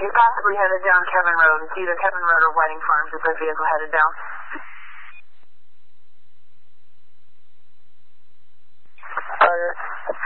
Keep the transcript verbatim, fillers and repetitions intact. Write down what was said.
You're possibly headed down Kevin Road. It's either Kevin Road or Whiting Farms is the vehicle headed down. Okay.